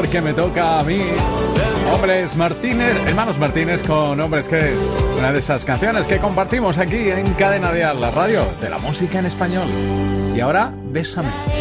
porque me toca a mí. Hombres Martínez, Hermanos Martínez con Hombres que... Una de esas canciones que compartimos aquí en Cadena Dial, la radio de la música en español. Y ahora, Bésame.